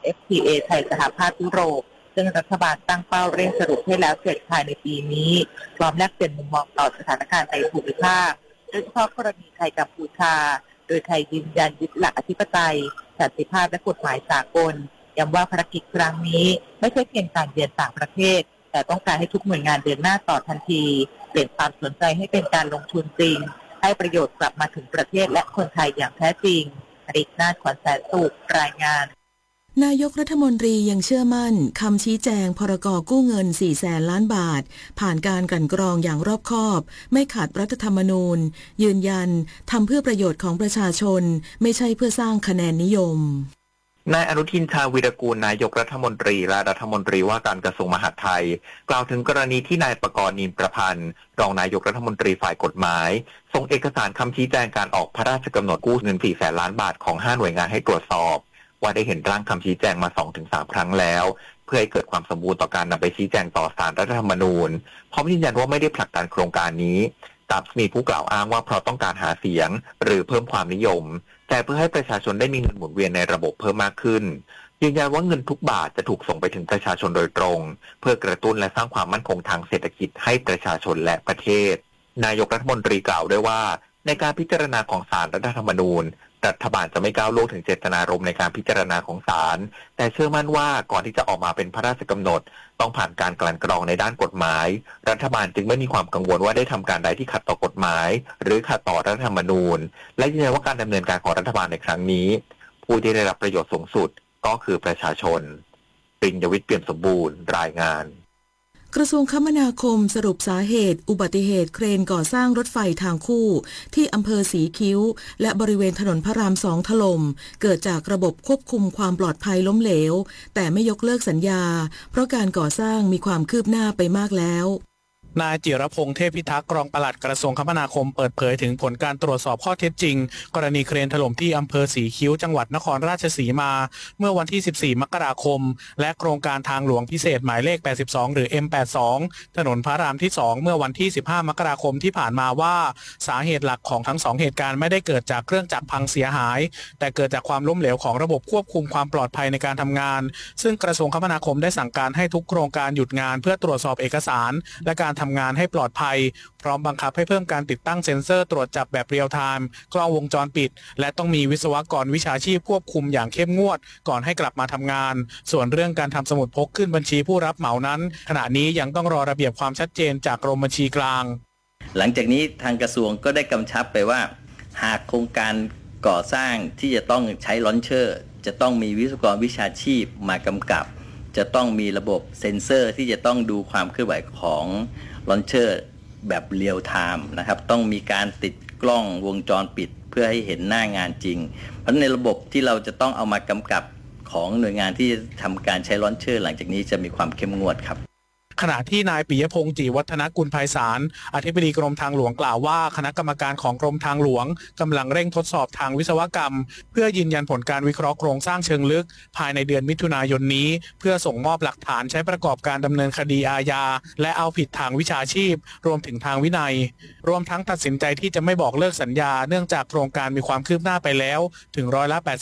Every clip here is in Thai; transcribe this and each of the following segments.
FTA ไทยสหภาพยุโรปซึ่งรัฐบาลตั้งเป้าเร่งสรุปให้แล้วเสร็จภายในปีนี้พร้อมแลกเปลี่ยนมุมมองต่อสถานการณ์ในภูมิภาคโดยเฉพาะกรณีไทยกัมพูชาโดยไทยยืนยันยึดหลักอธิปไตยสันติภาพและกฎหมายสากลย้ำว่าภารกิจครั้งนี้ไม่ใช่เพียงการเยือนต่างประเทศแต่ต้องการให้ทุกหน่วยงานเดินหน้าต่อทันทีเปลี่ยนความสนใจให้เป็นการลงทุนจริงให้ประโยชน์กลับมาถึงประเทศและคนไทยอย่างแท้จริงอริศนาถ ขวัญแสนสุขรายงานนายกรัฐมนตรียังเชื่อมั่นคำชี้แจงพรก.กู้เงิน 400,000 ล้านบาทผ่านการกลั่นกรองอย่างรอบคอบไม่ขัดรัฐธรรมนูญยืนยันทำเพื่อประโยชน์ของประชาชนไม่ใช่เพื่อสร้างคะแนนนิยมนายอนุทินชาญวีรกูลนายกรัฐมนตรีและรัฐมนตรีว่าการกระทรวงมหาดไทยกล่าวถึงกรณีที่นายประกรณ์ นินประพันธ์รองนายกรัฐมนตรีฝ่ายกฎหมายส่งเอกสารคำชี้แจงการออกพระราชกำหนดกู้เงิน 400,000 ล้านบาทของ5หน่วยงานให้ตรวจสอบว่าได้เห็นร่างคำชี้แจงมา 2-3 ครั้งแล้วเพื่อให้เกิดความสมบูรณ์ต่อการนำไปชี้แจงต่อศาลรัฐธรรมนูญพร้อมยืนยันว่าไม่ได้ผลักดันโครงการนี้ตามที่มีผู้กล่าวอ้างว่าเพราะต้องการหาเสียงหรือเพิ่มความนิยมแต่เพื่อให้ประชาชนได้มีเงินหมุนเวียนในระบบเพิ่มมากขึ้นยืนยันว่าเงินทุกบาทจะถูกส่งไปถึงประชาชนโดยตรงเพื่อกระตุ้นและสร้างความมั่นคงทางเศรษฐกิจให้ประชาชนและประเทศนายกรัฐมนตรีกล่าวด้วยว่าในการพิจารณาของศาลรัฐธรรมนูญรัฐบาลจะไม่ก้าวล่วงถึงเจตนารมณ์ในการพิจารณาของศาลแต่เชื่อมั่นว่าก่อนที่จะออกมาเป็นพระราชกำหนดต้องผ่านการกลั่นกรองในด้านกฎหมายรัฐบาลจึงไม่มีความกังวลว่าได้ทำการใดที่ขัดต่อกฎหมายหรือขัดต่อรัฐธรรมนูญและยืนยันว่าการดำเนินการของรัฐบาลในครั้งนี้ผู้ที่ได้รับประโยชน์สูงสุดก็คือประชาชนปริญญวิทย์ เปี่ยมสมบูรณ์รายงานกระทรวงคมนาคมสรุปสาเหตุอุบัติเหตุเครนก่อสร้างรถไฟทางคู่ที่อำเภอสีคิ้วและบริเวณถนนพระราม 2ถล่มเกิดจากระบบควบคุมความปลอดภัยล้มเหลวแต่ไม่ยกเลิกสัญญาเพราะการก่อสร้างมีความคืบหน้าไปมากแล้วนายจิรพงษ์เทพพิทักษ์รองปลัดกระทรวงคมนาคมเปิดเผยถึงผลการตรวจสอบข้อเท็จจริงกรณีเครนถล่มที่อำเภอสีคิ้วจังหวัดนครราชสีมาเมื่อวันที่14มกราคมและโครงการทางหลวงพิเศษหมายเลข82หรือ M82 ถนนพระรามที่2เมื่อวันที่15มกราคมที่ผ่านมาว่าสาเหตุหลักของทั้ง2เหตุการณ์ไม่ได้เกิดจากเครื่องจักรพังเสียหายแต่เกิดจากความล้มเหลวของระบบควบคุมความปลอดภัยในการทำงานซึ่งกระทรวงคมนาคมได้สั่งการให้ทุกโครงการหยุดงานเพื่อตรวจสอบเอกสารและการทำงานให้ปลอดภัยพร้อมบังคับให้เพิ่มการติดตั้งเซ็นเซอร์ตรวจจับแบบเรียลไทม์กล้องวงจรปิดและต้องมีวิศวกรวิชาชีพควบคุมอย่างเข้มงวดก่อนให้กลับมาทำงานส่วนเรื่องการทำสมุดพกขึ้นบัญชีผู้รับเหมานั้นขณะนี้ยังต้องรอระเบียบความชัดเจนจากกรมบัญชีกลางหลังจากนี้ทางกระทรวงก็ได้กำชับไปว่าหากโครงการก่อสร้างที่จะต้องใช้ลอนเชอร์จะต้องมีวิศวกรวิชาชีพมากำกับจะต้องมีระบบเซ็นเซอร์ที่จะต้องดูความเคลื่อนไหวของลอนเชอร์แบบเรียลไทม์นะครับต้องมีการติดกล้องวงจรปิดเพื่อให้เห็นหน้างานจริงเพราะในระบบที่เราจะต้องเอามากำกับของหน่วยงานที่ทำการใช้ลอนเชอร์หลังจากนี้จะมีความเข้มงวดครับขณะที่นายปิยพงษ์จิวัฒนกุลไพศาลอธิบดีกรมทางหลวงกล่าวว่าคณะกรรมการของกรมทางหลวงกำลังเร่งทดสอบทางวิศวกรรมเพื่อยืนยันผลการวิเคราะห์โครงสร้างเชิงลึกภายในเดือนมิถุนายนนี้เพื่อส่งมอบหลักฐานใช้ประกอบการดำเนินคดีอาญาและเอาผิดทางวิชาชีพรวมถึงทางวินัยรวมทั้งตัดสินใจที่จะไม่บอกเลิกสัญญาเนื่องจากโครงการมีความคืบหน้าไปแล้วถึง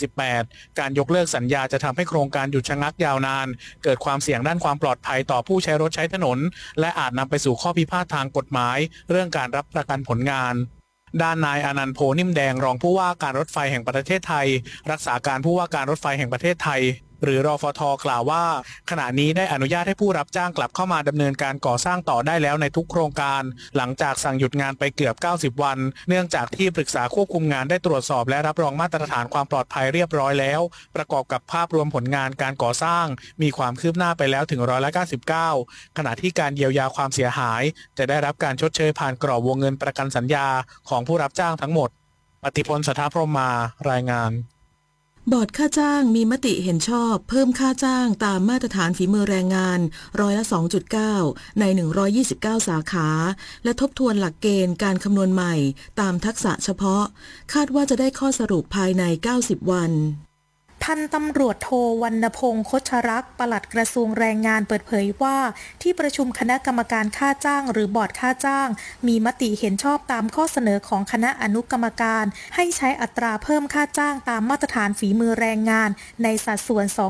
88%การยกเลิกสัญญาจะทำให้โครงการหยุดชะงักยาวนานเกิดความเสี่ยงด้านความปลอดภัยต่อผู้ใช้รถใช้ถนนและอาจนำไปสู่ข้อพิพาททางกฎหมายเรื่องการรับประกันผลงานด้านนายอนันต์ โพนิ่มแดงรองผู้ว่าการรถไฟแห่งประเทศไทยรักษาการผู้ว่าการรถไฟแห่งประเทศไทยหรือรฟท.กล่าวว่าขณะนี้ได้อนุญาตให้ผู้รับจ้างกลับเข้ามาดำเนินการก่อสร้างต่อได้แล้วในทุกโครงการหลังจากสั่งหยุดงานไปเกือบ90วันเนื่องจากที่ปรึกษาควบคุมงานได้ตรวจสอบและรับรองมาตรฐานความปลอดภัยเรียบร้อยแล้วประกอบกับภาพรวมผลงานการก่อสร้างมีความคืบหน้าไปแล้วถึง99%ขณะที่การเยียวยาความเสียหายจะได้รับการชดเชยผ่านกรอบวงเงินประกันสัญญาของผู้รับจ้างทั้งหมดปฏิพล สัทธพรหมารายงานบอร์ดค่าจ้างมีมติเห็นชอบเพิ่มค่าจ้างตามมาตรฐานฝีมือแรงงาน2.9%ใน129สาขาและทบทวนหลักเกณฑ์การคำนวณใหม่ตามทักษะเฉพาะคาดว่าจะได้ข้อสรุปภายใน90วันพันตำรวจโทวรรณพงษ์คชรักษ์ปลัดกระทรวงแรงงานเปิดเผยว่าที่ประชุมคณะกรรมการค่าจ้างหรือบอร์ดค่าจ้างมีมติเห็นชอบตามข้อเสนอของคณะอนุกรรมการให้ใช้อัตราเพิ่มค่าจ้างตามมาตรฐานฝีมือแรงงานในสัดส่วน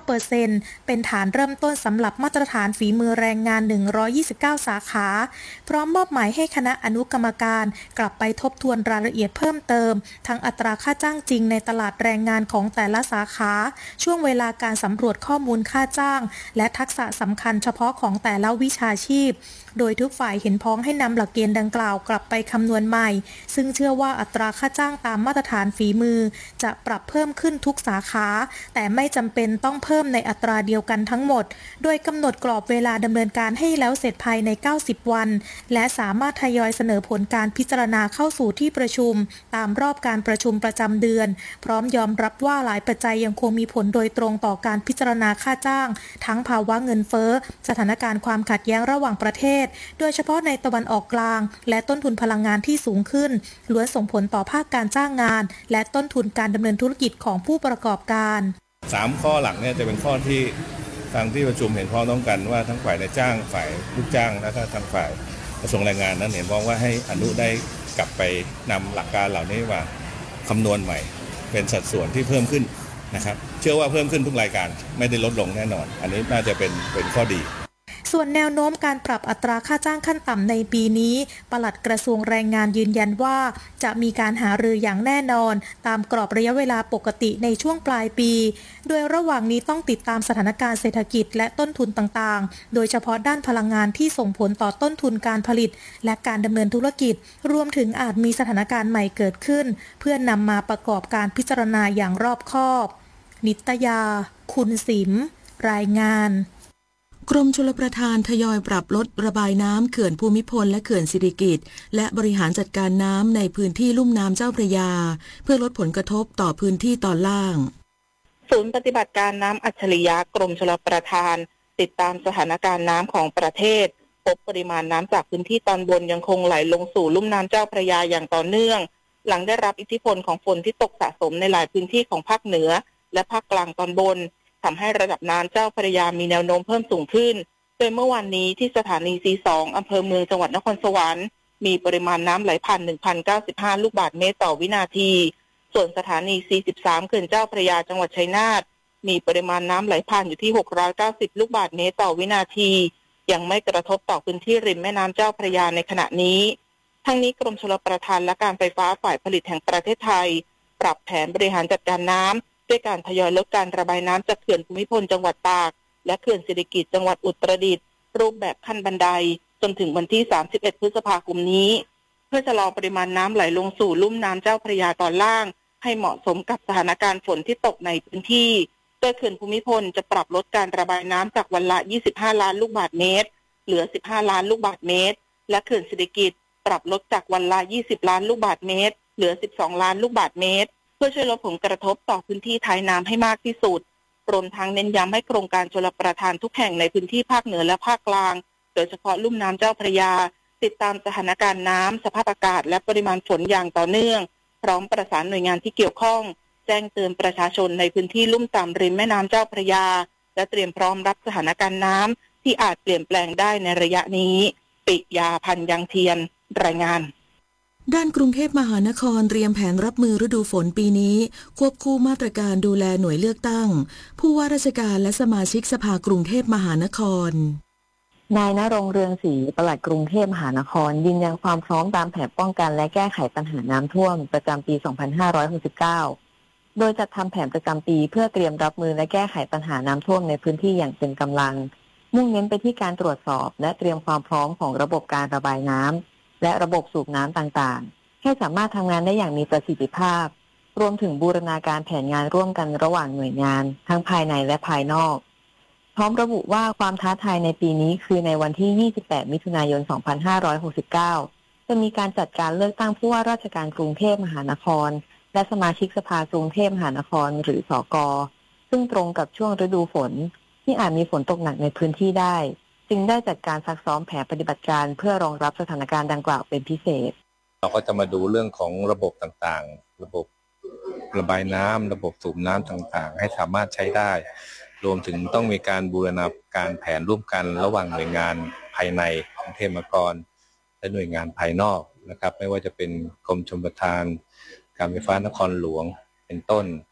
9%เป็นฐานเริ่มต้นสำหรับมาตรฐานฝีมือแรงงาน129สาขาพร้อมมอบหมายให้คณะอนุกรรมการกลับไปทบทวนรายละเอียดเพิ่มเติมทั้งอัตราค่าจ้างจริงในตลาดแรงงานของแต่ละสาขาช่วงเวลาการสำรวจข้อมูลค่าจ้างและทักษะสำคัญเฉพาะของแต่ละวิชาชีพโดยทุกฝ่ายเห็นพ้องให้นำหลักเกณฑ์ดังกล่าวกลับไปคำนวณใหม่ซึ่งเชื่อว่าอัตราค่าจ้างตามมาตรฐานฝีมือจะปรับเพิ่มขึ้นทุกสาขาแต่ไม่จำเป็นต้องเพิ่มในอัตราเดียวกันทั้งหมดโดยกำหนดกรอบเวลาดำเนินการให้แล้วเสร็จภายใน90วันและสามารถทยอยเสนอผลการพิจารณาเข้าสู่ที่ประชุมตามรอบการประชุมประจำเดือนพร้อมยอมรับว่าหลายปัจจัยยังคงมีผลโดยตรงต่อการพิจารณาค่าจ้างทั้งภาวะเงินเฟ้อสถานการณ์ความขัดแย้งระหว่างประเทศโดยเฉพาะในตะวันออกกลางและต้นทุนพลังงานที่สูงขึ้นล้วนส่งผลต่อภาคการจ้างงานและต้นทุนการดำเนินธุรกิจของผู้ประกอบการ 3ข้อหลักเนี่ยจะเป็นข้อที่ทางที่ประชุมเห็นพ้องต้องกันว่าทั้งฝ่ายนายจ้างฝ่ายลูกจ้างและก็ทางฝ่ายกระทรวงแรงงานนั้นเห็นพ้องว่าให้อนุได้กลับไปนำหลักการเหล่านี้มาคำนวณใหม่เป็นสัดส่วนที่เพิ่มขึ้นนะครับเชื่อว่าเพิ่มขึ้นทุกรายการไม่ได้ลดลงแน่นอนอันนี้น่าจะเป็นข้อดีส่วนแนวโน้มการปรับอัตราค่าจ้างขั้นต่ำในปีนี้ปลัดกระทรวงแรงงานยืนยันว่าจะมีการหารืออย่างแน่นอนตามกรอบระยะเวลาปกติในช่วงปลายปีโดยระหว่างนี้ต้องติดตามสถานการณ์เศรษฐกิจและต้นทุนต่างๆโดยเฉพาะด้านพลังงานที่ส่งผลต่อต้นทุนการผลิตและการดำเนินธุรกิจรวมถึงอาจมีสถานการณ์ใหม่เกิดขึ้นเพื่อนำมาประกอบการพิจารณาอย่างรอบคอบนิตยาคุณสิมรายงานกรมชลประทานทยอยปรับลดระบายน้ำเขื่อนภูมิพลและเขื่อนสิริกิติ์และบริหารจัดการน้ำในพื้นที่ลุ่มน้ำเจ้าพระยาเพื่อลดผลกระทบต่อพื้นที่ตอนล่างศูนย์ปฏิบัติการน้ำอัจฉริยะกรมชลประทานติดตามสถานการณ์น้ำของประเทศพบปริมาณน้ำจากพื้นที่ตอนบนยังคงไหลลงสู่ลุ่มน้ำเจ้าพระยาอย่างต่อเนื่องหลังได้รับอิทธิพลของฝนที่ตกสะสมในหลายพื้นที่ของภาคเหนือและภาคกลางตอนบนทำให้ระดับน้ำเจ้าพระยามีแนวโน้มเพิ่มสูงขึ้นโดยเมื่อวานนี้ที่สถานี C2 อำเภอเมืองจังหวัดนครสวรรค์มีปริมาณน้ำไหลผ่าน 1,095 ลูกบาศก์เมตรต่อวินาทีส่วนสถานี C13 เขื่อนเจ้าพระยาจังหวัดชัยนาทมีปริมาณน้ำไหลผ่านอยู่ที่ 690 ลูกบาศก์เมตรต่อวินาทียังไม่กระทบต่อพื้นที่ริมแม่น้ำเจ้าพระยาในขณะนี้ทั้งนี้กรมชลประทานและการไฟฟ้าฝ่ายผลิตแห่งประเทศไทยปรับแผนบริหารจัดการน้ำด้วยการทยอยลดการระบายน้ำจากเขื่อนภูมิพลจังหวัดตากและเขื่อนสิริกิติ์จังหวัดอุตรดิตถ์รูปแบบขั้นบันไดจนถึงวันที่31พฤษภาคมนี้เพื่อชะลอปริมาณน้ำไหลลงสู่ลุ่มน้ำเจ้าพระยาตอนล่างให้เหมาะสมกับสถานการณ์ฝนที่ตกในพื้นที่โดยเขื่อนภูมิพลจะปรับลดการระบายน้ำจากวันละ25ล้านลูกบาศก์เมตรเหลือ15ล้านลูกบาศก์เมตรและเขื่อนสิริกิติ์ปรับลดจากวันละ20ล้านลูกบาศก์เมตรเหลือ12ล้านลูกบาศก์เมตรเพื่อช่วยลดผลกระทบต่อพื้นที่ท้ายน้ำให้มากที่สุดรวมทั้งเน้นย้ำให้โครงการชลประทานทุกแห่งในพื้นที่ภาคเหนือและภาคกลางโดยเฉพาะลุ่มน้ำเจ้าพระยาติดตามสถานการณ์น้ำสภาพอากาศและปริมาณฝนอย่างต่อเนื่องพร้อมประสานหน่วยงานที่เกี่ยวข้องแจ้งเตือนประชาชนในพื้นที่ลุ่มต่ำริมแม่น้ำเจ้าพระยาและเตรียมพร้อมรับสถานการณ์น้ำที่อาจเปลี่ยนแปลงได้ในระยะนี้ปิยาพันธ์ยังเทียนรายงานด้านกรุงเทพมหานครเตรียมแผนรับมือฤดูฝนปีนี้ควบคู่มาตรการดูแลหน่วยเลือกตั้งผู้ว่าราชการและสมาชิกสภากรุงเทพมหานครนายณรงค์เรืองศรีปลัดกรุงเทพมหานครยืนยันความพร้อมตามแผนป้องกันและแก้ไขปัญหาน้ำท่วมประจำปี 2569 โดยจัดทำแผนประจำปีเพื่อเตรียมรับมือและแก้ไขปัญหาน้ำท่วมในพื้นที่อย่างเต็มกำลังมุ่งเน้นไปที่การตรวจสอบและเตรียมความพร้อมของระบบการระบายน้ำและระบบสูบน้ำต่างๆให้สามารถทำงานได้อย่างมีประสิทธิภาพรวมถึงบูรณาการแผนงานร่วมกันระหว่างหน่วยงานทั้งภายในและภายนอกพร้อมระบุว่าความท้าทายในปีนี้คือในวันที่ 28 มิถุนายน 2569 จะมีการจัดการเลือกตั้งผู้ว่าราชการกรุงเทพมหานครและสมาชิกสภากรุงเทพมหานครหรือสก.ซึ่งตรงกับช่วงฤดูฝนที่อาจมีฝนตกหนักในพื้นที่ได้จึงได้จัดการซักซ้อมแผนปฏิบัติการเพื่อรองรับสถานการณ์ดังกล่าวเป็นพิเศษเราก็จะมาดูเรื่องของระบบต่างๆระบบระบายน้ำระบบสูบน้ำต่างๆให้สามารถใช้ได้รวมถึงต้องมีการบูรณาการแผนร่วมกันระหว่างหน่วยงานภายในกรุงเทพมหานครและหน่วยงานภายนอกนะครับไม่ว่าจะเป็นกรมชลประทานการไฟฟ้านครหลวงเป็นต้น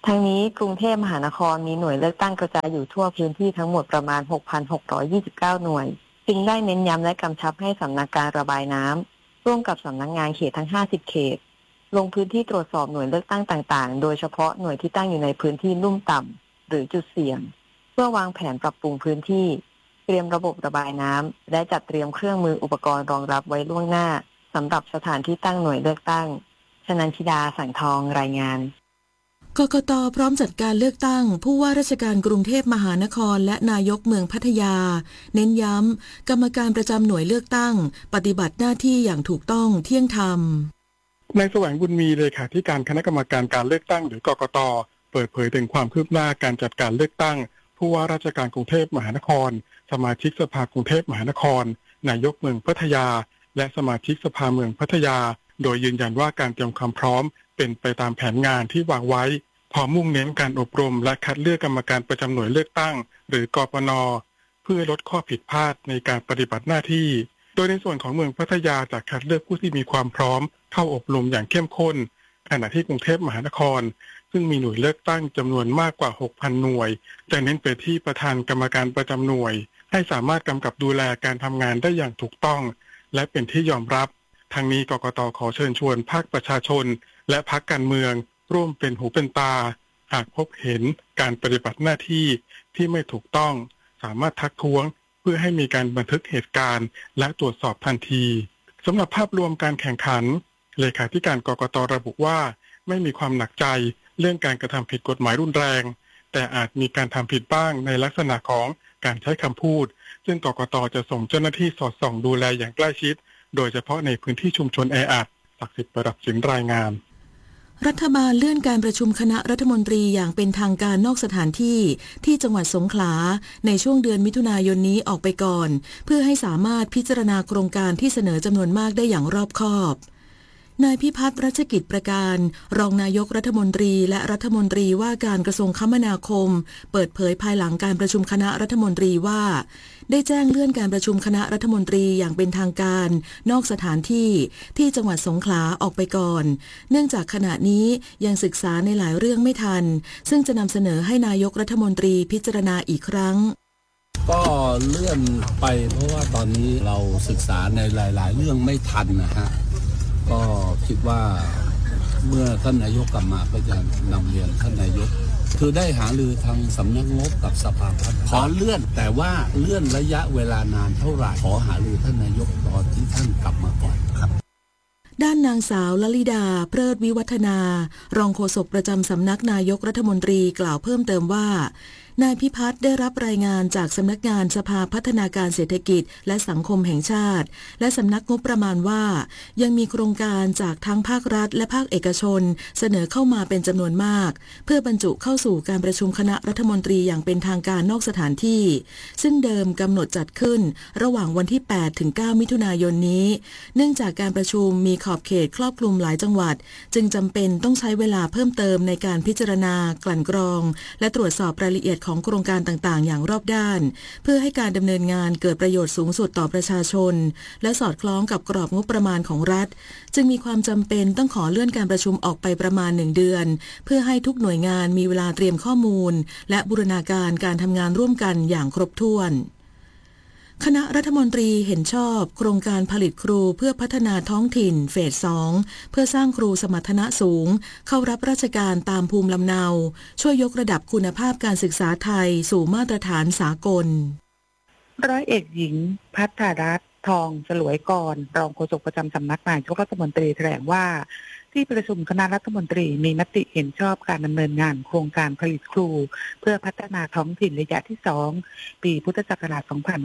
ทั้งนี้กรุงเทพมหานครมีหน่วยเลือกตั้งกระจายอยู่ทั่วพื้นที่ทั้งหมดประมาณ 6,629 หน่วยจึงได้เน้นย้ำและกำชับให้สำนักการระบายน้ำร่วมกับสำนักงานเขตทั้ง 50 เขตลงพื้นที่ตรวจสอบหน่วยเลือกตั้งต่างๆโดยเฉพาะหน่วยที่ตั้งอยู่ในพื้นที่ลุ่มต่ำหรือจุดเสี่ยงเพื่อวางแผนปรับปรุงพื้นที่เตรียมระบบระบายน้ำและจัดเตรียมเครื่องมืออุปกรณ์รองรับไว้ล่วงหน้าสำหรับสถานที่ตั้งหน่วยเลือกตั้งชนันชิดา สังทองรายงานกกต.พร้อมจัดการเลือกตั้งผู้ว่าราชการกรุงเทพมหานครและนายกเมืองพัทยาเน้นย้ำกรรมการประจำหน่วยเลือกตั้งปฏิบัติหน้าที่อย่างถูกต้องเที่ยงธรรมนายแสวงบุญมีเลขาธิการคณะกรรมการการเลือกตั้งหรือกกต.เปิดเผยถึงความคืบหน้าการจัดการเลือกตั้งผู้ว่าราชการกรุงเทพมหานครสมาชิกสภากรุงเทพมหานครนายกเมืองพัทยาและสมาชิกสภาเมืองพัทยาโดยยืนยันว่าการเตรียมความพร้อมเป็นไปตามแผนงานที่วางไว้พร้อมมุ่งเน้นการอบรมและคัดเลือกกรรมการประจำหน่วยเลือกตั้งหรือกปน.เพื่อลดข้อผิดพลาดในการปฏิบัติหน้าที่โดยในส่วนของเมืองพัทยาจะคัดเลือกผู้ที่มีความพร้อมเข้าอบรมอย่างเข้มข้นขณะที่กรุงเทพมหานครซึ่งมีหน่วยเลือกตั้งจำนวนมากกว่า 6,000 หน่วยจะเน้นไปที่ประธานกรรมการประจำหน่วยให้สามารถกำกับดูแลการทำงานได้อย่างถูกต้องและเป็นที่ยอมรับทางนี้กกต.ขอเชิญชวนภาคประชาชนและพรรคการเมืองร่วมเป็นหูเป็นตาหากพบเห็นการปฏิบัติหน้าที่ที่ไม่ถูกต้องสามารถทักท้วงเพื่อให้มีการบันทึกเหตุการณ์และตรวจสอบทันทีสำหรับภาพรวมการแข่งขันเลขาธิการกกต.ระบุว่าไม่มีความหนักใจเรื่องการกระทำผิดกฎหมายรุนแรงแต่อาจมีการทำผิดบ้างในลักษณะของการใช้คำพูดซึ่งกกต.จะส่งเจ้าหน้าที่สอดส่องดูแลอย่างใกล้ชิดโดยเฉพาะในพื้นที่ชุมชนแออัดศักดิ์สิทธิ์ประดับสินรายงานรัฐบาลเลื่อนการประชุมคณะรัฐมนตรีอย่างเป็นทางการนอกสถานที่ที่จังหวัดสงขลาในช่วงเดือนมิถุนายนนี้ออกไปก่อนเพื่อให้สามารถพิจารณาโครงการที่เสนอจำนวนมากได้อย่างรอบคอบนายพิพัฒน์รัชกิจประการรองนายกรัฐมนตรีและรัฐมนตรีว่าการกระทรวงคมนาคมเปิดเผยภายหลังการประชุมคณะรัฐมนตรีว่าได้แจ้งเลื่อนการประชุมคณะรัฐมนตรีอย่างเป็นทางการนอกสถานที่ที่จังหวัดสงขลาออกไปก่อนเนื่องจากขณะนี้ยังศึกษาในหลายเรื่องไม่ทันซึ่งจะนำเสนอให้นายกรัฐมนตรีพิจารณาอีกครั้งก็เลื่อนไปเพราะว่าตอนนี้เราศึกษาในหลายๆเรื่องไม่ทันนะฮะก็คิดว่าเมื่อท่านนายกกลับมาก็จะนำเรียนท่านนายกคือได้หารือทางสำนักงบกับสภาพัฒน์ขอเลื่อนแต่ว่าเลื่อนระยะเวลานานเท่าไหร่ขอหารือท่านนายกตอนที่ท่านกลับมาก่อนครับด้านนางสาวลลิดาเพลิดวิวัฒนารองโฆษกประจำสำนักนายกรัฐมนตรีกล่าวเพิ่มเติมว่านายพิพัฒน์ได้รับรายงานจากสำนักงานสภาพัฒนาการเศรษฐกิจและสังคมแห่งชาติและสำนักงบประมาณว่ายังมีโครงการจากทั้งภาครัฐและภาคเอกชนเสนอเข้ามาเป็นจำนวนมากเพื่อบรรจุเข้าสู่การประชุมคณะรัฐมนตรีอย่างเป็นทางการนอกสถานที่ซึ่งเดิมกำหนดจัดขึ้นระหว่างวันที่ 8-9 มิถุนายนนี้เนื่องจากการประชุมมีขอบเขตครอบคลุมหลายจังหวัดจึงจำเป็นต้องใช้เวลาเพิ่มเติมในการพิจารณากลั่นกรองและตรวจสอบรายละเอียดของโครงการต่างๆอย่างรอบด้านเพื่อให้การดำเนินงานเกิดประโยชน์สูงสุดต่อประชาชนและสอดคล้องกับกรอบงบประมาณของรัฐจึงมีความจำเป็นต้องขอเลื่อนการประชุมออกไปประมาณ1 เดือนเพื่อให้ทุกหน่วยงานมีเวลาเตรียมข้อมูลและบูรณาการการทำงานร่วมกันอย่างครบถ้วนคณะรัฐมนตรีเห็นชอบโครงการผลิตครูเพื่อพัฒนาท้องถิ่นเฟส 2เพื่อสร้างครูสมรรถนะสูงเข้ารับราชการตามภูมิลำเนาช่วยยกระดับคุณภาพการศึกษาไทยสู่มาตรฐานสากลร้อยเอกหญิงภัทรรัตน์ทองสลวยกรรองโฆษกประจำสำนักนายกรัฐมนตรีแถลงว่าที่ประชุมคณะรัฐมนตรีมีมติเห็นชอบการดำเนินงานโครงการผลิตครูเพื่อพัฒนาท้องถิ่นระยะที่2ปีพุทธศักราช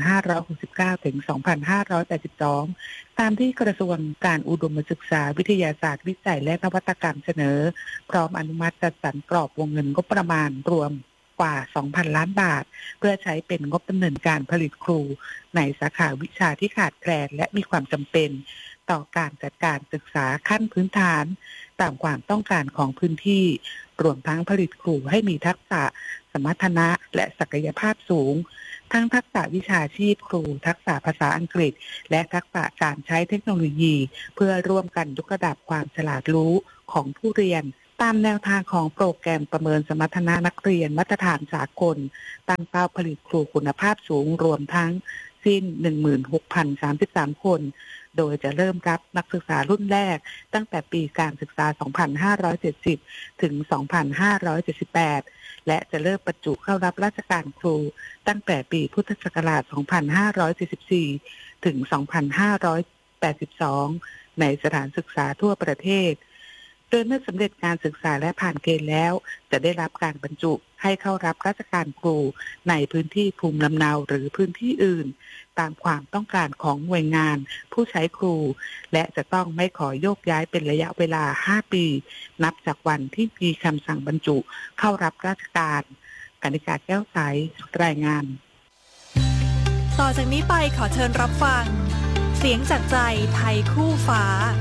2569 ถึง 2582 ตามที่กระทรวงการอุดมศึกษาวิทยาศาสตร์วิจัยและนวัตกรรมเสนอพร้อมอนุมัติจัดสรรกรอบวงเงินงบประมาณรวมกว่า 2,000 ล้านบาทเพื่อใช้เป็นงบดำเนินการผลิตครูในสาขาวิชาที่ขาดแคลนและมีความจำเป็นต่อการจัดการศึกษาขั้นพื้นฐานตามความต้องการของพื้นที่รวมทั้งผลิตครูให้มีทักษะสมรรถนะและศักยภาพสูงทั้งทักษะวิชาชีพครูทักษะภาษาอังกฤษและทักษะการใช้เทคโนโลยีเพื่อร่วมกันยกระดับความฉลาดรู้ของผู้เรียนตามแนวทางของโปรแกรมประเมินสมรรถนะนักเรียนมาตรฐานสากลตั้งเป้าผลิตครูคุณภาพสูงรวมทั้งสิ้น 16,033 คนโดยจะเริ่มรับนักศึกษารุ่นแรกตั้งแต่ปีการศึกษา 2570 ถึง 2578 และจะเริ่มบรรจุเข้ารับราชการครูตั้งแต่ปีพุทธศักราช 2544 ถึง 2582 ในสถานศึกษาทั่วประเทศโดยเมื่อสำเร็จการศึกษาและผ่านเกณฑ์แล้วจะได้รับการบรรจุให้เข้ารับราชการครูในพื้นที่ภูมิลำเนาหรือพื้นที่อื่นตามความต้องการของหน่วยงานผู้ใช้ครูและจะต้องไม่ขอโยกย้ายเป็นระยะเวลา 5 ปีนับจากวันที่มีคำสั่งบรรจุเข้ารับราชการกนิกาแก้วใสรายงานต่อจากนี้ไปขอเชิญรับฟังเสียงจากใจไทยคู่ฟ้า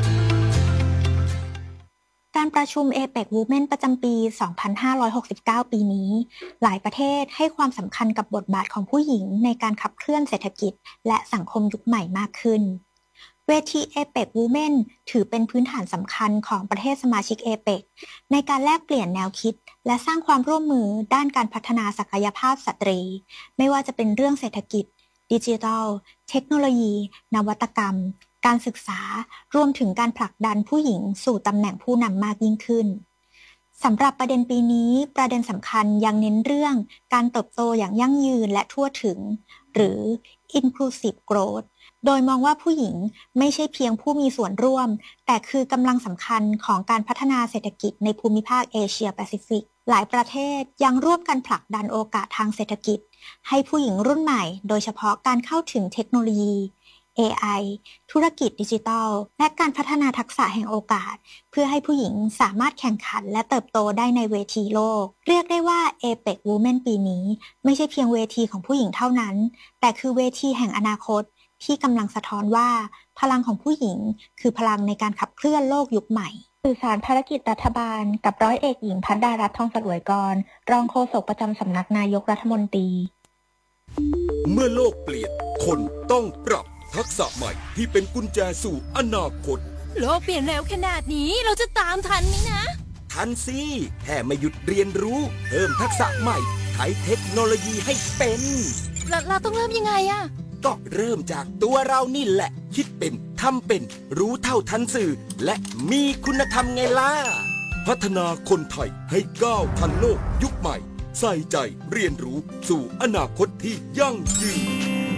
การประชุม APEC Women ประจำปี 2569 ปีนี้หลายประเทศให้ความสำคัญกับบทบาทของผู้หญิงในการขับเคลื่อนเศรษฐกิจและสังคมยุคใหม่มากขึ้นเวที APEC Women ถือเป็นพื้นฐานสำคัญของประเทศสมาชิก APEC ในการแลกเปลี่ยนแนวคิดและสร้างความร่วมมือด้านการพัฒนาศักยภาพสตรีไม่ว่าจะเป็นเรื่องเศรษฐกิจดิจิทัลเทคโนโลยีนวัตกรรมการศึกษารวมถึงการผลักดันผู้หญิงสู่ตำแหน่งผู้นำมากยิ่งขึ้นสำหรับประเด็นปีนี้ประเด็นสำคัญยังเน้นเรื่องการเติบโตอย่างยั่งยืนและทั่วถึงหรือ inclusive growth โดยมองว่าผู้หญิงไม่ใช่เพียงผู้มีส่วนร่วมแต่คือกำลังสำคัญของการพัฒนาเศรษฐกิจในภูมิภาคเอเชียแปซิฟิกหลายประเทศยังร่วมกันผลักดันโอกาสทางเศรษฐกิจให้ผู้หญิงรุ่นใหม่โดยเฉพาะการเข้าถึงเทคโนโลยี AI ธุรกิจดิจิทัลและการพัฒนาทักษะแห่งโอกาสเพื่อให้ผู้หญิงสามารถแข่งขันและเติบโตได้ในเวทีโลกเรียกได้ว่า APEC Women ปีนี้ไม่ใช่เพียงเวทีของผู้หญิงเท่านั้นแต่คือเวทีแห่งอนาคตที่กำลังสะท้อนว่าพลังของผู้หญิงคือพลังในการขับเคลื่อนโลกยุคใหม่สื่อสารภารกิจรัฐบาลกับร้อยเอกหญิงภัทรดารัตน์ทองสลวยกรรองโฆษกประจำสำนักนายกรัฐมนตรีเมื่อโลกเปลี่ยนคนต้องปรับทักษะใหม่ที่เป็นกุญแจสู่อนาคตโลกเปลี่ยนเร็วขนาดนี้เราจะตามทันไหมนะทันสิแค่ไม่หยุดเรียนรู้เพิ่มทักษะใหม่ใช้เทคโนโลยีให้เป็นเราต้องเริ่มยังไงอะก็เริ่มจากตัวเรานี่แหละคิดเป็นทำเป็นรู้เท่าทันสื่อและมีคุณธรรมไงล่ะพัฒนาคนไทยให้ก้าวทันโลกยุคใหม่ใส่ใจเรียนรู้สู่อนาคตที่ยั่งยืน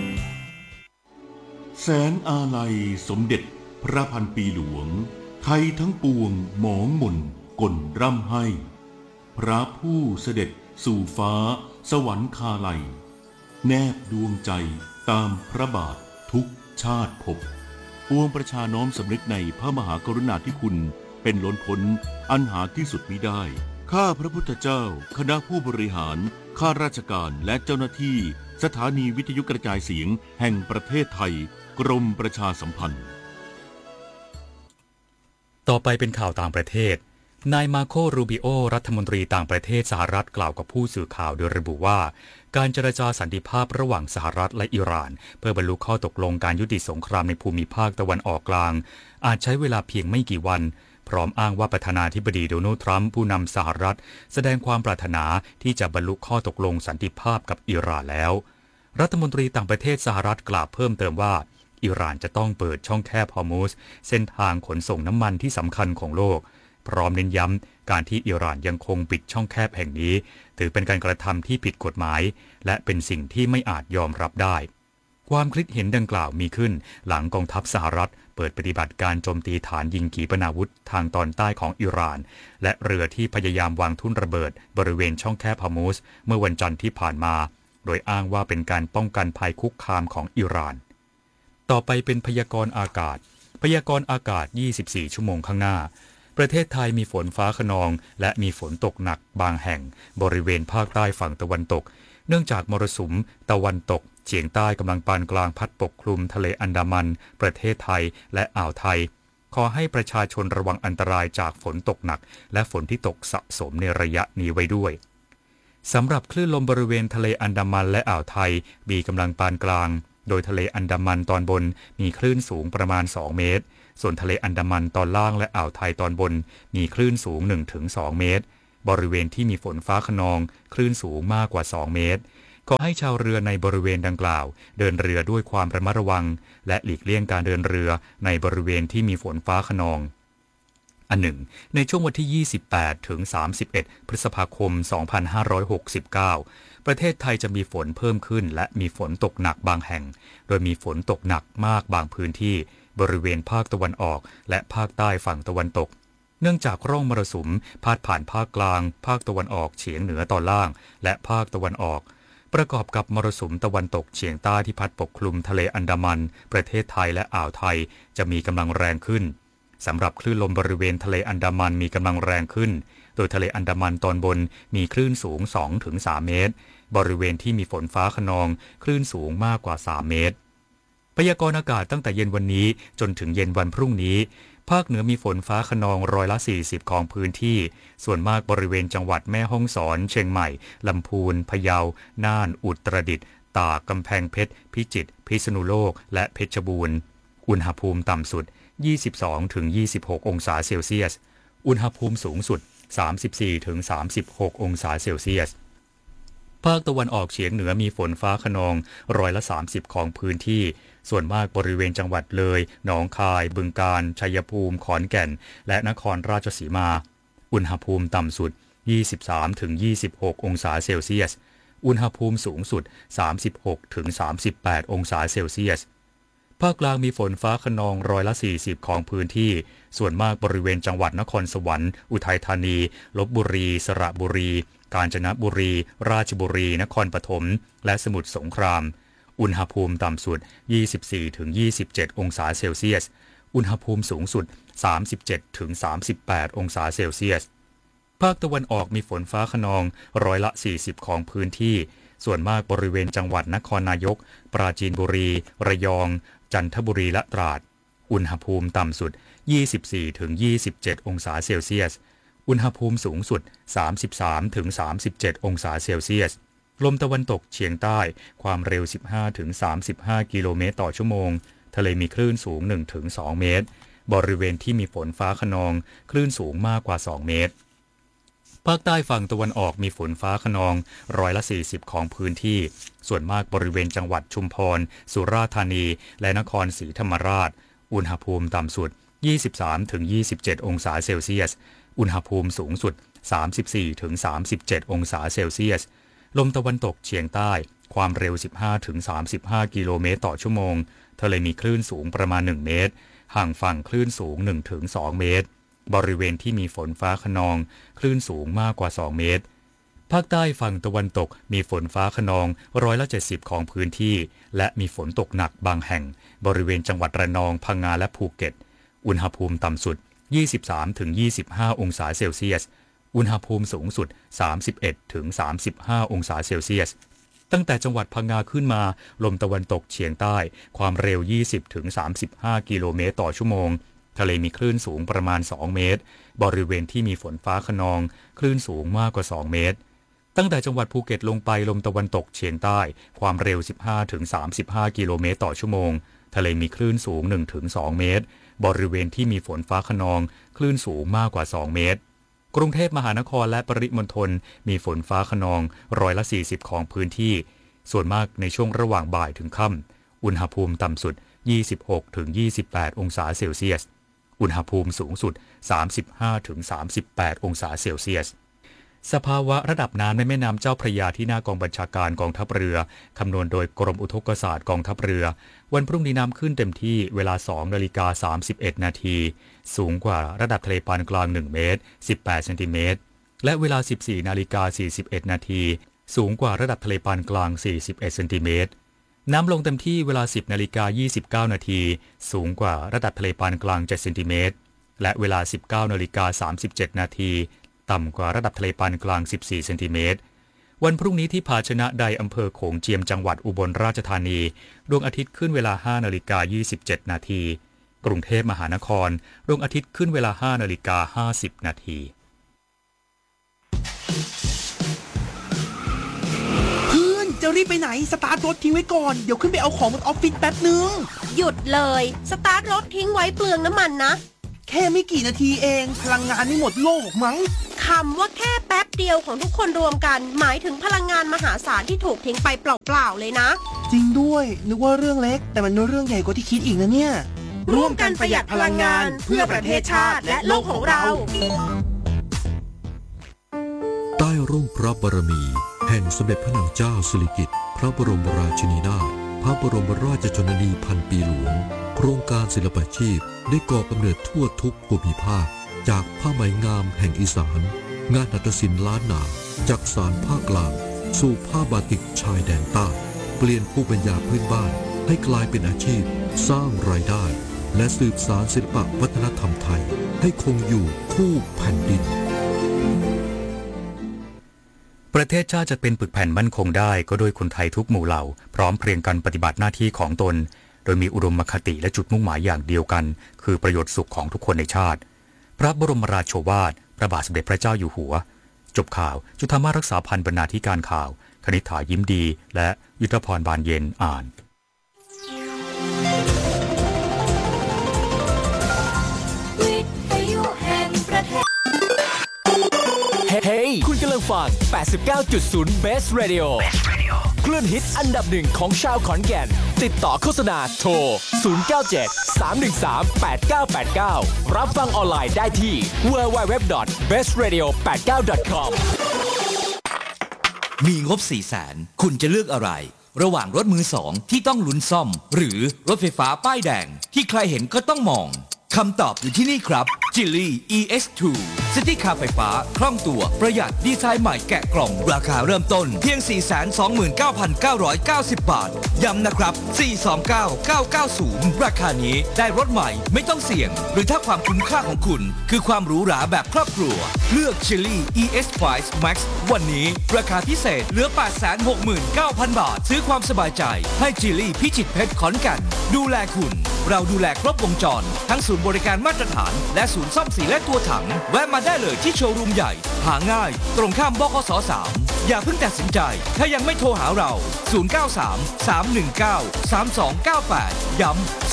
แสนอาลัยสมเด็จพระพันปีหลวงไทยทั้งปวงหมองหม่นก่นร่ำให้พระผู้เสด็จสู่ฟ้าสวรรคาลัยแนบดวงใจตามพระบาททุกชาติภพปวงประชาน้อมสำนึกในพระมหากรุณาธิคุณเป็นล้นพ้นอันหาที่สุดมิได้ข้าพระพุทธเจ้าคณะผู้บริหารข้าราชการและเจ้าหน้าที่สถานีวิทยุกระจายเสียงแห่งประเทศไทยกรมประชาสัมพันธ์ต่อไปเป็นข่าวต่างประเทศนายมาโครูบิโอรัฐมนตรีต่างประเทศสหรัฐกล่าวกับผู้สื่อข่าวโดยระบุว่าการเจรจาสันติภาพระหว่างสหรัฐและอิหร่านเพื่อบรรลุข้อตกลงการยุติสงครามในภูมิภาคตะวันออกกลางอาจใช้เวลาเพียงไม่กี่วันพร้อมอ้างว่าประธานาธิบดีโดนัลด์ทรัมป์ผู้นำสหรัฐแสดงความปรารถนาที่จะบรรลุข้อตกลงสันติภาพกับอิหร่านแล้วรัฐมนตรีต่างประเทศสหรัฐกล่าวเพิ่มเติมว่าอิหร่านจะต้องเปิดช่องแคบฮอร์มุซเส้นทางขนส่งน้ำมันที่สำคัญของโลกพร้อมเน้นย้ำการที่อิหร่านยังคงปิดช่องแคบแห่งนี้ถือเป็นการกระทำที่ผิดกฎหมายและเป็นสิ่งที่ไม่อาจยอมรับได้ความคิดเห็นดังกล่าวมีขึ้นหลังกองทัพสหรัฐเปิดปฏิบัติการโจมตีฐานยิงขีปนาวุธทางตอนใต้ของอิหร่านและเรือที่พยายามวางทุ่นระเบิดบริเวณช่องแคบฮอร์มุซเมื่อวันจันทร์ที่ผ่านมาโดยอ้างว่าเป็นการป้องกันภัยคุกคามของอิหร่านต่อไปเป็นพยากรณ์อากาศพยากรณ์อากาศ24ชั่วโมงข้างหน้าประเทศไทยมีฝนฟ้าคะนองและมีฝนตกหนักบางแห่งบริเวณภาคใต้ฝั่งตะวันตกเนื่องจากมรสุมตะวันตกเฉียงใต้กำลังปานกลางพัดปกคลุมทะเลอันดามันประเทศไทยและอ่าวไทยขอให้ประชาชนระวังอันตรายจากฝนตกหนักและฝนที่ตกสะสมในระยะนี้ไว้ด้วยสำหรับคลื่นลมบริเวณทะเลอันดามันและอ่าวไทยมีกำลังปานกลางโดยทะเลอันดามันตอนบนมีคลื่นสูงประมาณ2 เมตรส่วนทะเลอันดามันตอนล่างและอ่าวไทยตอนบนมีคลื่นสูง 1-2 เมตรบริเวณที่มีฝนฟ้าคะนองคลื่นสูงมากกว่า2 เมตรขอให้ชาวเรือในบริเวณดังกล่าวเดินเรือด้วยความระมัดระวังและหลีกเลี่ยงการเดินเรือในบริเวณที่มีฝนฟ้าคะนองอันหนึ่งในช่วงวันที่28ถึง31พฤษภาคม2569ประเทศไทยจะมีฝนเพิ่มขึ้นและมีฝนตกหนักบางแห่งโดยมีฝนตกหนักมากบางพื้นที่บริเวณภาคตะวันออกและภาคใต้ฝั่งตะวันตกเนื่องจากร่องมรสุมพาดผ่านภาคกลางภาคตะวันออกเฉียงเหนือตอนล่างและภาคตะวันออกประกอบกับมรสุมตะวันตกเฉียงใต้ที่พัดปกคลุมทะเลอันดามันประเทศไทยและอ่าวไทยจะมีกำลังแรงขึ้นสำหรับคลื่นลมบริเวณทะเลอันดามันมีกำลังแรงขึ้นโดยทะเลอันดามันตอนบนมีคลื่นสูง 2-3 เมตรบริเวณที่มีฝนฟ้าคะนองคลื่นสูงมากกว่า3 เมตรพยากรณ์อากาศตั้งแต่เย็นวันนี้จนถึงเย็นวันพรุ่งนี้ภาคเหนือมีฝนฟ้าคะนอง40%ของพื้นที่ส่วนมากบริเวณจังหวัดแม่ฮ่องสอนเชียงใหม่ลำพูนพะเยาน่านอุตรดิตถ์ตากกำแพงเพชรพิจิตรพิษณุโลกและเพชรบูรณ์อุณหภูมิต่ำสุด 22-26 องศาเซลเซียสอุณหภูมิสูงสุด 34-36 องศาเซลเซียสภาคตะวันออกเฉียงเหนือมีฝนฟ้าคะนอง30%ของพื้นที่ส่วนมากบริเวณจังหวัดเลยหนองคายบึงกาฬชัยภูมิขอนแก่นและนครราชสีมาอุณหภูมิต่ำสุด 23-26 องศาเซลเซียสอุณหภูมิสูงสุด 36-38 องศาเซลเซียสภาคกลางมีฝนฟ้าคะนอง40%ของพื้นที่ส่วนมากบริเวณจังหวัดนครสวรรค์อุทัยธานีลพบุรีสระบุรีกาญจนบุรีราชบุรีนครปฐมและสมุทรสงครามอุณหภูมิต่ำสุด 24-27 องศาเซลเซียสอุณหภูมิสูงสุด 37-38 องศาเซลเซียสภาคตะวันออกมีฝนฟ้าคะนอง40%ของพื้นที่ส่วนมากบริเวณจังหวัดนครนายกปราจีนบุรีระยองจันทบุรีและตราดอุณหภูมิต่ำสุด 24-27 องศาเซลเซียสอุณหภูมิสูงสุด 33-37 องศาเซลเซียสลมตะวันตกเฉียงใต้ความเร็ว 15-35 กิโลเมตรต่อชั่วโมงทะเลมีคลื่นสูง 1-2 เมตรบริเวณที่มีฝนฟ้าคะนองคลื่นสูงมากกว่า 2 เมตรภาคใต้ฝั่งตะวันออกมีฝนฟ้าคะนอง40%ของพื้นที่ส่วนมากบริเวณจังหวัดชุมพรสุราษฎร์ธานีและนครศรีธรรมราชอุณหภูมิต่ำสุด 23-27 องศาเซลเซียสอุณหภูมิสูงสุด 34-37 องศาเซลเซียสลมตะวันตกเฉียงใต้ความเร็ว 15-35 กิโลเมตรต่อชั่วโมงทะเลมีคลื่นสูงประมาณ1 เมตรห่างฝั่งคลื่นสูง 1-2 เมตรบริเวณที่มีฝนฟ้าคะนองคลื่นสูงมากกว่า2 เมตรภาคใต้ฝั่งตะวันตกมีฝนฟ้าคะนอง70%ของพื้นที่และมีฝนตกหนักบางแห่งบริเวณจังหวัดระนองพังงาและภูเก็ตอุณหภูมิต่ำสุด 23-25 องศาเซลเซียสอุณหภูมิสูงสุด 31-35 องศาเซลเซียสตั้งแต่จังหวัดพังงาขึ้นมาลมตะวันตกเฉียงใต้ความเร็ว 20-35 กิโลเมตรต่อชั่วโมงทะเลมีคลื่นสูงประมาณ2 เมตรบริเวณที่มีฝนฟ้าคะนองคลื่นสูงมากกว่า2 เมตรตั้งแต่จังหวัดภูเก็ตลงไปลมตะวันตกเฉียงใต้ความเร็ว 15-35 กิโลเมตรต่อชั่วโมงทะเลมีคลื่นสูง 1-2 เมตรบริเวณที่มีฝนฟ้าคะนองคลื่นสูงมากกว่า2 เมตรกรุงเทพมหานครและปริมณฑลมีฝนฟ้าคะนอง40%ของพื้นที่ส่วนมากในช่วงระหว่างบ่ายถึงค่ำอุณหภูมิต่ำสุด 26-28 องศาเซลเซียสอุณหภูมิสูงสุด 35-38 องศาเซลเซียสสภาวะระดับน้ำในแม่น้ำเจ้าพระยาที่หน้ากองบัญชาการกองทัพเรือคำนวณโดยกรมอุทกศาสตร์กองทัพเรือวันพรุ่งนี้น้ำขึ้นเต็มที่เวลา 2:31 นาทีสูงกว่าระดับทะเลปานกลาง1 เมตร 18 เซนติเมตรและเวลา 14:41 นาทีสูงกว่าระดับทะเลปานกลาง41 เซนติเมตรน้ำลงเต็มที่เวลา 10:29 นาทีสูงกว่าระดับทะเลปานกลาง7 เซนติเมตรและเวลา 19:37 นาทีต่ำกว่าระดับทะเลปานกลาง14 เซนติเมตรวันพรุ่งนี้ที่ภาชนะใดอำเภอโขงเจียมจังหวัดอุบลราชธานีดวงอาทิตย์ขึ้นเวลา 5:27 นาทีกรุงเทพมหานครดวงอาทิตย์ขึ้นเวลา 5:50 นาทีเพื่อนจจะรีบไปไหนสตาร์ทรถทิ้งไว้ก่อนเดี๋ยวขึ้นไปเอาของบนออฟฟิศแป๊บนึงหยุดเลยสตาร์ทรถทิ้งไว้เปลืองน้ำมันนะแค่ไม่กี่นาทีเองพลังงานไม่หมดโลกมั้งคำว่าแค่แป๊บเดียวของทุกคนรวมกันหมายถึงพลังงานมหาศาลที่ถูกทิ้งไปเปล่าๆเลยนะจริงด้วยนึกว่าเรื่องเล็กแต่มันเป็นเรื่องใหญ่กว่าที่คิดอีกนะเนี่ยร่วมกันประหยัดพลังงานเพื่อประเทศชาติและโลกของเราใต้ร่มพระบารมีแห่งสมเด็จพระนางเจ้าสิริกิติ์พระบรมราชินีนาถพระบรมราชชนนีพันปีหลวงโครงการศิลปาชีพได้ก่อกำเนิดทั่วทุกภูมิภาคจากผ้าไหมงามแห่งอีสานงานหัตถศิลป์ล้านนาจากสานภาคกลางสู่ผ้าบาติกชายแดนใต้เปลี่ยนภูมิปัญญาพื้นบ้านให้กลายเป็นอาชีพสร้างรายได้และสืบสานศิลปวัฒนธรรมไทยให้คงอยู่คู่แผ่นดินประเทศชาติจะเป็นปึกแผ่นมั่นคงได้ก็โดยคนไทยทุกหมู่เหล่าพร้อมเพรียงกันปฏิบัติหน้าที่ของตนโดยมีอุดมคติและจุดมุ่งหมายอย่างเดียวกันคือประโยชน์สุขของทุกคนในชาติพระบรมราโชวาทพระบาทสมเด็จพระเจ้าอยู่หัวจบข่าวจุฑามาสรักษาพันธ์บรรณาธิการข่าวคณิษฐายิ้มดีและยุทธพรบานเย็นอ่านเฮ้ยคุณกำลังฟัง 89.0 Best Radio คลื่นฮิตอันดับหนึ่งของชาวขอนแก่นติดต่อโฆษณาโทร 097-313-8989 รับฟังออนไลน์ได้ที่ www.bestradio89.com มีงบ 400,000 คุณจะเลือกอะไรระหว่างรถมือสองที่ต้องลุ้นซ่อมหรือรถไฟฟ้าป้ายแดงที่ใครเห็นก็ต้องมองคำตอบอยู่ที่นี่ครับ Geely EX2 ซิตี้คาร์ไฟฟ้าคล่องตัวประหยัดดีไซน์ใหม่แกะกล่องราคาเริ่มต้นเพียง 429,990 บาทย้ำนะครับ 429,990 ราคานี้ได้รถใหม่ไม่ต้องเสี่ยงหรือถ้าความคุ้มค่าของคุณคือความหรูหราแบบครอบครัวเลือก Geely EX5 Max วันนี้ราคาพิเศษเหลือ 869,000 บาทซื้อความสบายใจให้ Geely พิจิตรเพชรขอนแก่นดูแลคุณเราดูแลครบวงจรทั้งศูนย์บริการมาตรฐานและศูนย์ซ่อมสีและตัวถังแวะมาได้เลยที่โชว์รูมใหญ่หาง่ายตรงข้ามบขส. 3อย่าเพิ่งตัดสินใจถ้ายังไม่โทรหาเรา 093-319-3298 ย้ำ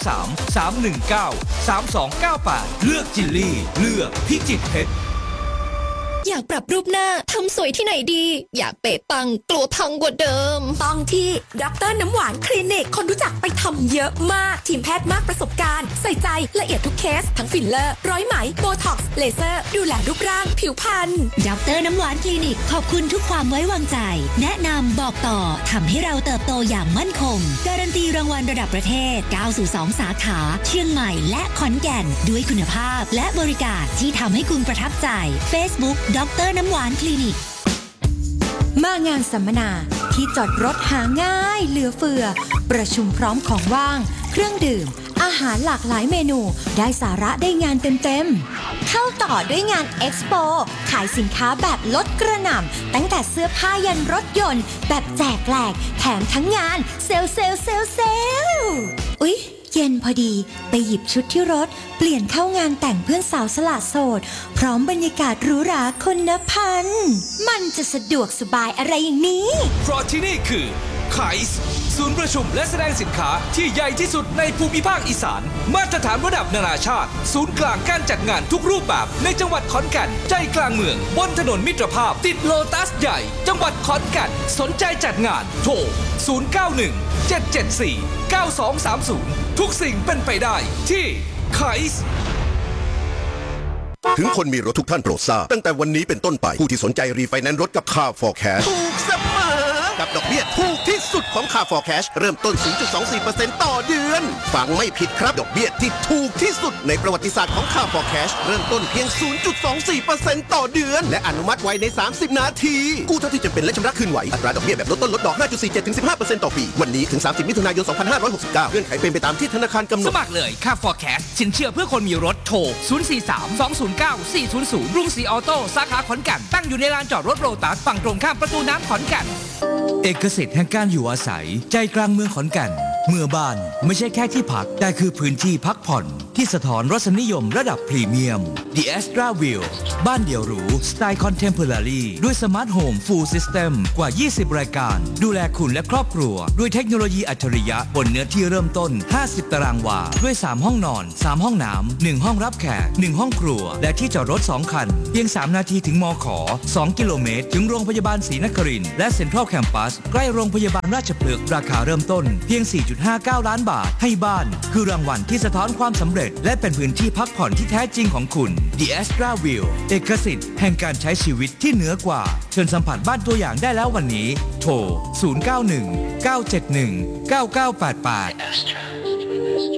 093-319-3298 เลือกจิลลี่เลือกพิจิตรเพชรอยากปรับรูปหน้าทำสวยที่ไหนดีอยากเป๊ะปังกลัวพังกว่าเดิมต้องที่ดร.น้ำหวานคลินิกคนรู้จักไปทำเยอะมากทีมแพทย์มากประสบการณ์ใส่ใจละเอียดทุกเคสทั้งฟิลเลอร์ร้อยไหมโบท็อกซ์เลเซอร์ดูแลรูปร่างผิวพรรณดร.น้ำหวานคลินิกขอบคุณทุกความไว้วางใจแนะนำบอกต่อทำให้เราเติบโตอย่างมั่นคงการันตีรางวัลระดับประเทศ9สู่2สาขาเชียงใหม่และขอนแก่นด้วยคุณภาพและบริการที่ทำให้คุณประทับใจ Facebookดร.น้ำหวานคลินิกมางานสัมมนาที่จอดรถหาง่ายเหลือเฟือประชุมพร้อมของว่างเครื่องดื่มอาหารหลากหลายเมนูได้สาระได้งานเต็มๆเข้าต่อด้วยงานเอ็กซ์โปขายสินค้าแบบลดกระหน่ำตั้งแต่เสื้อผ้ายันรถยนต์แบบแจกแหลกแถมทั้งงานเซลอุ๊ยเย็นพอดีไปหยิบชุดที่รถเปลี่ยนเข้างานแต่งเพื่อนสาวสละโสดพร้อมบรรยากาศหรูหราคนนับพันมันจะสะดวกสบายอะไรอย่างนี้เพราะที่นี่คือไคส์ศูนย์ประชุมและแสดงสินค้าที่ใหญ่ที่สุดในภูมิภาคอีสานมาตรฐานระดับนานาชาติศูนย์กลางการจัดงานทุกรูปแบบในจังหวัดขอนแก่นใจกลางเมืองบนถนนมิตรภาพติดโลตัสใหญ่จังหวัดขอนแก่นสนใจจัดงานโทร 091-774-9230 ทุกสิ่งเป็นไปได้ที่ไคส์ถึงคนมีรถทุกท่านโปรดทราบตั้งแต่วันนี้เป็นต้นไปผู้ที่สนใจรีไฟแนนซ์รถกับ Car for Cash ถูกเสมอกับดอกเบี้ยถูกที่สุดของ Car for Cash เริ่มต้น 0.24% ต่อเดือนฟังไม่ผิดครับดอกเบี้ยที่ถูกที่สุดในประวัติศาสตร์ของ Car for Cash เริ่มต้นเพียง 0.24% ต่อเดือนและอนุมัติไว้ใน30นาทีกู้เท่าที่จำเป็นและชำระคืนไหวอัตราดอกเบี้ยแบบลดต้นลดดอก 5.47-15% ต่อปีวันนี้ถึง30มิถุนายน2569เงื่อนไขเป็นไปตามที่ธนาคารกำหนดสมัครเลย Car for Cash สินเชื่อเพื่อคนมีรถโทร 043-209-400 รุ่งศรีออโต้สาขาขอนแก่นตั้งอยู่ในลานจอดรถโรตัสฝั่งตรงข้ามประตูน้ำขอนแก่นเอกสิทธิ์แห่งการอยู่อาศัยใจกลางเมืองขอนแก่นเมื่อบ้านไม่ใช่แค่ที่พักแต่คือพื้นที่พักผ่อนที่ที่สะท้อนรสนิยมระดับพรีเมียม The Astra View บ้านเดี่ยวหรูสไตล์ Contemporary ด้วยสมาร์ทโฮม Full System กว่า 20 รายการดูแลคุณและครอบครัวด้วยเทคโนโลยีอัจฉริยะบนเนื้อที่เริ่มต้น 50 ตารางวาด้วย 3 ห้องนอน 3 ห้องน้ำ 1 ห้องรับแขก 1 ห้องครัวและที่จอดรถ 2 คันเพียง 3 นาทีถึงมข. 2 กิโลเมตรถึงโรงพยาบาลศรีนครินทร์และเซ็นทรัลแคมปัสใกล้โรงพยาบาลราชพฤกษ์ราคาเริ่มต้นเพียง 4.59 ล้านบาทให้บ้านคือรางวัลที่สะท้อนความสำเร็จและเป็นพื้นที่พักผ่อนที่แท้จริงของคุณ The Astra View เอกสิทธิ์แห่งการใช้ชีวิตที่เหนือกว่าเชิญสัมผัสบ้านตัวอย่างได้แล้ววันนี้โทร 091 971 9988